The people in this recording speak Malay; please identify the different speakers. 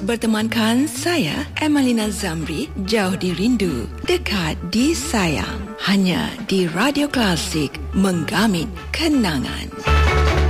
Speaker 1: bertemankan saya, Emelina Zamri, jauh di rindu, dekat di sayang. Hanya di Radio Klasik, menggamin kenangan.